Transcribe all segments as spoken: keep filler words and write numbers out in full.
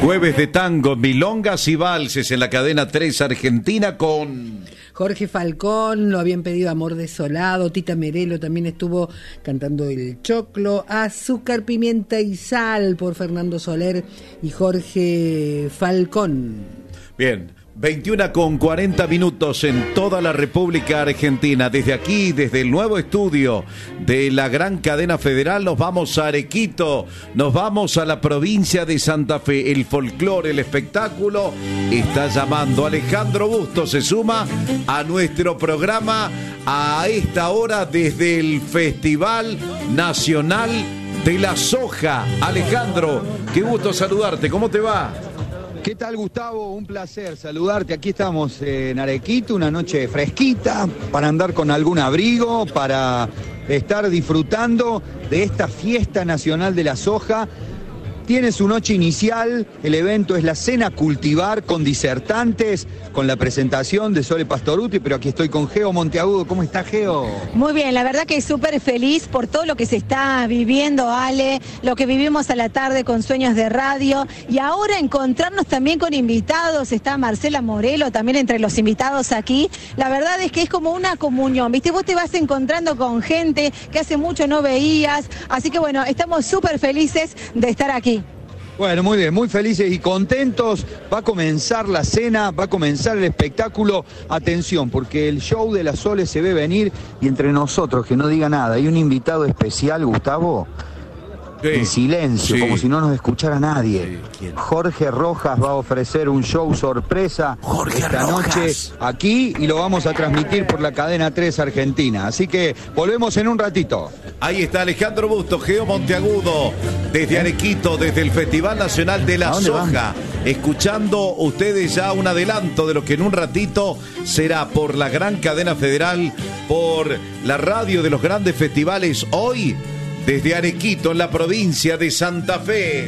Jueves de tango, milongas y valses en la cadena tres Argentina con Jorge Falcón, lo habían pedido Amor Desolado, Tita Merelo también estuvo cantando El Choclo, Azúcar, Pimienta y Sal por Fernando Soler y Jorge Falcón. Bien, veintiuna con cuarenta minutos en toda la República Argentina. Desde aquí, desde el nuevo estudio de la gran cadena federal, nos vamos a Arequito, nos vamos a la provincia de Santa Fe. El folclore, el espectáculo está llamando. Alejandro Busto se suma a nuestro programa a esta hora desde el Festival Nacional de la Soja. Alejandro, qué gusto saludarte, ¿cómo te va? ¿Qué tal, Gustavo? Un placer saludarte. Aquí estamos en Arequito, una noche fresquita para andar con algún abrigo, para estar disfrutando de esta fiesta nacional de la soja. Tiene su noche inicial, el evento es la Cena Cultivar con disertantes, con la presentación de Sole Pastoruti, pero aquí estoy con Geo Monteagudo. ¿Cómo está, Geo? Muy bien, la verdad que súper feliz por todo lo que se está viviendo, Ale, lo que vivimos a la tarde con Sueños de Radio, y ahora encontrarnos también con invitados. Está Marcela Morelo también entre los invitados aquí. La verdad es que es como una comunión, ¿viste? Vos te vas encontrando con gente que hace mucho no veías, así que bueno, estamos súper felices de estar aquí. Bueno, muy bien, muy felices y contentos. Va a comenzar la cena, va a comenzar el espectáculo. Atención, porque el show de la Sole se ve venir y entre nosotros, que no diga nada, hay un invitado especial, Gustavo, sí, en silencio, sí, como si no nos escuchara nadie. Sí, Jorge Rojas va a ofrecer un show sorpresa Jorge esta Rojas. noche aquí y lo vamos a transmitir por la cadena tres Argentina. Así que volvemos en un ratito. Ahí está Alejandro Busto, Geo Monteagudo, desde Arequito, desde el Festival Nacional de la Soja, van? escuchando ustedes ya un adelanto de lo que en un ratito será por la gran cadena federal, por la radio de los grandes festivales, hoy desde Arequito, en la provincia de Santa Fe.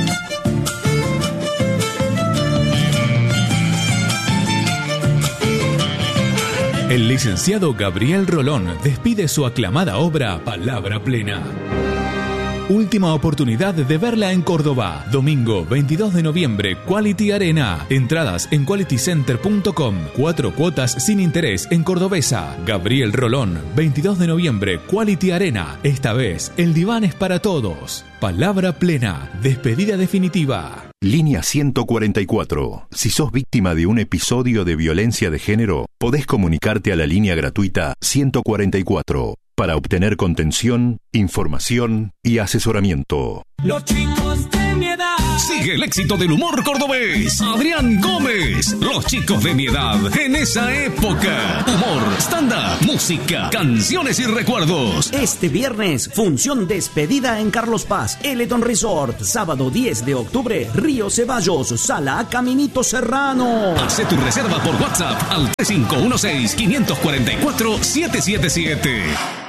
El licenciado Gabriel Rolón despide su aclamada obra Palabra Plena. Última oportunidad de verla en Córdoba. Domingo veintidós de noviembre, Quality Arena. Entradas en quality center punto com. Cuatro cuotas sin interés en Cordobesa. Gabriel Rolón, veintidós de noviembre, Quality Arena. Esta vez, el diván es para todos. Palabra Plena. Despedida definitiva. Línea ciento cuarenta y cuatro. Si sos víctima de un episodio de violencia de género, podés comunicarte a la línea gratuita ciento cuarenta y cuatro para obtener contención, información y asesoramiento. Los chicos de mi edad. Sigue el éxito del humor cordobés. Adrián Gómez. Los chicos de mi edad en esa época. Humor, stand-up, música, canciones y recuerdos. Este viernes, función despedida en Carlos Paz, Eleton Resort. Sábado diez de octubre, Río Ceballos, Sala Caminito Serrano. Hacé tu reserva por WhatsApp al tres cinco uno seis, cinco cuatro cuatro, siete siete siete.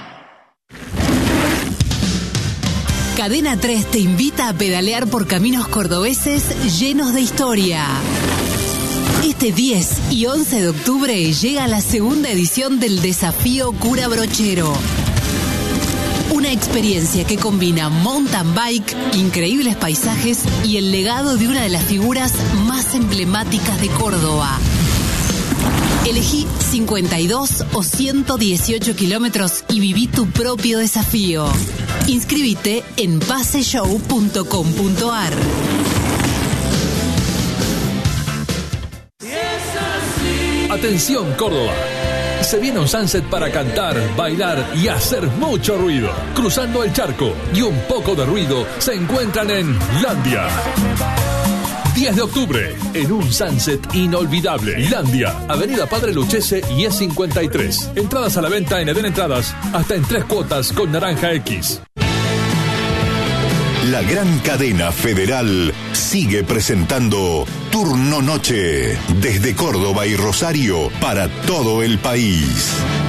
Cadena tres te invita a pedalear por caminos cordobeses llenos de historia. Este diez y once de octubre llega la segunda edición del Desafío Cura Brochero. Una experiencia que combina mountain bike, increíbles paisajes y el legado de una de las figuras más emblemáticas de Córdoba. Elegí cincuenta y dos o ciento dieciocho kilómetros y viví tu propio desafío. Inscribite en paseshow punto com punto ar. Atención, Córdoba. Se viene un sunset para cantar, bailar y hacer mucho ruido. Cruzando el charco y un poco de ruido se encuentran en Landia. diez de octubre, en un sunset inolvidable. Landia, Avenida Padre Lucchese y E cincuenta y tres. Entradas a la venta en Eden Entradas, hasta en tres cuotas con Naranja X. La gran cadena federal sigue presentando Turno Noche, desde Córdoba y Rosario para todo el país.